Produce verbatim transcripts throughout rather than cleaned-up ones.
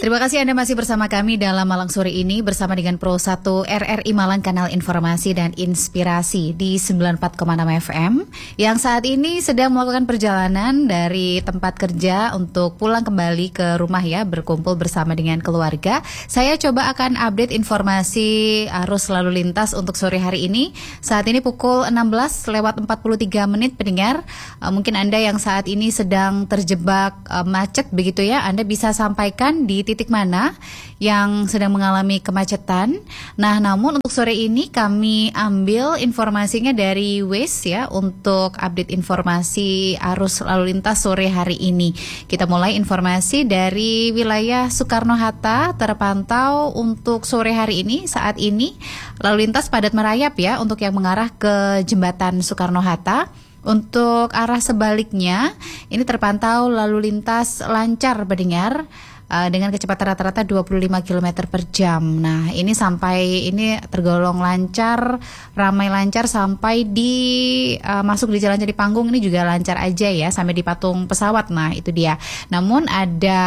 Terima kasih Anda masih bersama kami dalam Malang Sore ini bersama dengan Pro satu R R I Malang, kanal informasi dan inspirasi di sembilan puluh empat koma enam F M yang saat ini sedang melakukan perjalanan dari tempat kerja untuk pulang kembali ke rumah ya, berkumpul bersama dengan keluarga. Saya coba akan update informasi arus lalu lintas untuk sore hari ini. Saat ini pukul enam belas lewat empat puluh tiga menit pendengar. Uh, mungkin Anda yang saat ini sedang terjebak uh, macet begitu ya, Anda bisa sampaikan di titik mana yang sedang mengalami kemacetan. Nah, namun untuk sore ini kami ambil informasinya dari Waze ya untuk update informasi arus lalu lintas sore hari ini. Kita mulai informasi dari wilayah Soekarno-Hatta. Terpantau untuk sore hari ini, saat ini lalu lintas padat merayap ya untuk yang mengarah ke jembatan Soekarno-Hatta. Untuk arah sebaliknya ini terpantau lalu lintas lancar pendengar. Uh, dengan kecepatan rata-rata dua puluh lima kilometer per jam. Nah, ini sampai ini tergolong lancar, ramai lancar sampai di uh, masuk di Jalan Candi Panggung ini juga lancar aja ya, sampai di patung pesawat. Nah, itu dia. Namun ada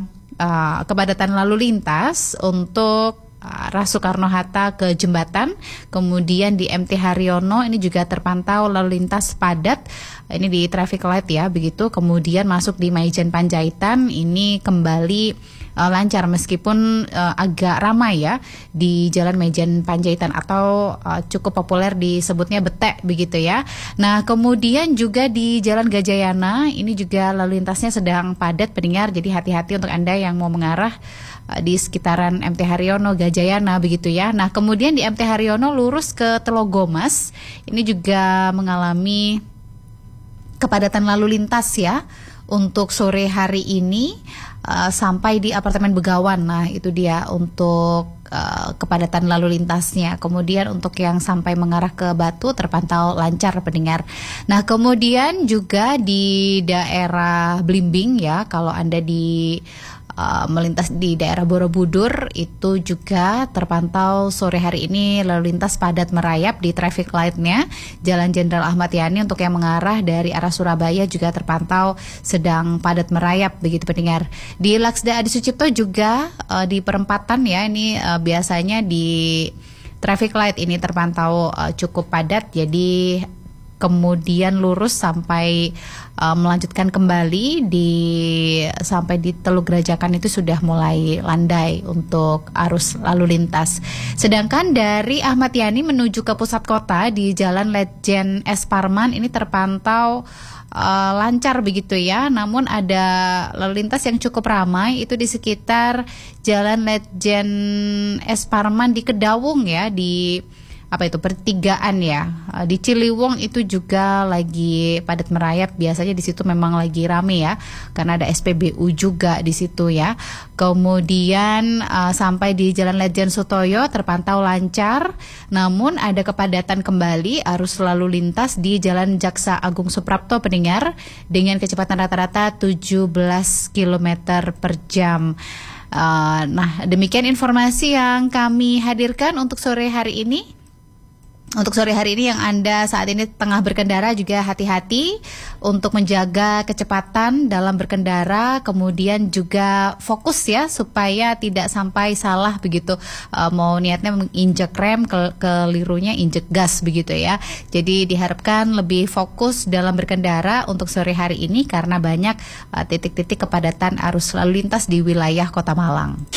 uh, kepadatan lalu lintas untuk arah Soekarno-Hatta ke jembatan, kemudian di M T Haryono ini juga terpantau lalu lintas padat, ini di traffic light ya begitu, kemudian masuk di Maijen Panjaitan ini kembali uh, lancar meskipun uh, agak ramai ya di Jalan Maijen Panjaitan atau uh, cukup populer disebutnya Betek begitu ya. Nah, kemudian juga di Jalan Gajayana ini juga lalu lintasnya sedang padat pendengar, jadi hati-hati untuk Anda yang mau mengarah di sekitaran M T Haryono, Gajayana begitu ya. Nah, kemudian di M T Haryono lurus ke Telogomas ini juga mengalami kepadatan lalu lintas ya untuk sore hari ini uh, sampai di apartemen Begawan. Nah, itu dia untuk uh, kepadatan lalu lintasnya. Kemudian untuk yang sampai mengarah ke Batu terpantau lancar pendengar. Nah, kemudian juga di daerah Blimbing ya, kalau Anda di Uh, melintas di daerah Borobudur itu juga terpantau sore hari ini lalu lintas padat merayap di traffic light-nya Jalan Jenderal Ahmad Yani. Untuk yang mengarah dari arah Surabaya juga terpantau sedang padat merayap begitu pendengar. Di Laksda Adi Sucipto juga uh, di perempatan ya, ini uh, biasanya di traffic light ini terpantau uh, cukup padat, jadi kemudian lurus sampai uh, melanjutkan kembali di sampai di Teluk Gerajakan itu sudah mulai landai untuk arus lalu lintas. Sedangkan dari Ahmad Yani menuju ke pusat kota di Jalan Ledjen S. Parman ini terpantau uh, lancar begitu ya. Namun ada lalu lintas yang cukup ramai itu di sekitar Jalan Ledjen S. Parman di Kedawung ya, di apa itu pertigaan ya, di Ciliwung itu juga lagi padat merayap. Biasanya di situ memang lagi rame ya, karena ada S P B U juga di situ ya. Kemudian uh, sampai di Jalan Ledjen Sutoyo terpantau lancar, namun ada kepadatan kembali arus lalu lintas di Jalan Jaksa Agung Suprapto pendengar dengan kecepatan rata-rata tujuh belas kilometer per jam. Uh, nah, demikian informasi yang kami hadirkan untuk sore hari ini. Untuk sore hari ini yang Anda saat ini tengah berkendara juga hati-hati untuk menjaga kecepatan dalam berkendara, kemudian juga fokus ya supaya tidak sampai salah begitu, uh, mau niatnya menginjek rem, ke kelirunya injek gas begitu ya. Jadi diharapkan lebih fokus dalam berkendara untuk sore hari ini karena banyak uh, titik-titik kepadatan arus lalu lintas di wilayah Kota Malang.